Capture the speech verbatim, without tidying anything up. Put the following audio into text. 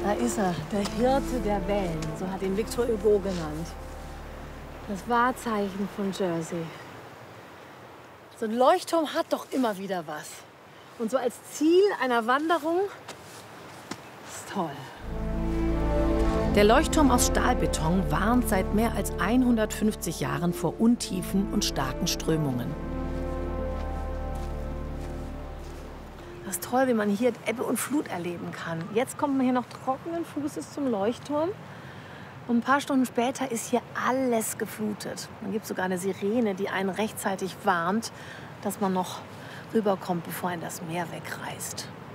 Da ist er, der Hirte der Wellen, so hat ihn Victor Hugo genannt. Das Wahrzeichen von Jersey. So ein Leuchtturm hat doch immer wieder was. Und so als Ziel einer Wanderung ist toll. Der Leuchtturm aus Stahlbeton warnt seit mehr als hundertfünfzig Jahren vor Untiefen und starken Strömungen. Das ist toll, wie man hier Ebbe und Flut erleben kann. Jetzt kommt man hier noch trockenen Fußes zum Leuchtturm. Und ein paar Stunden später ist hier alles geflutet. Man gibt sogar eine Sirene, die einen rechtzeitig warnt, dass man noch rüberkommt, bevor einen das Meer wegreißt.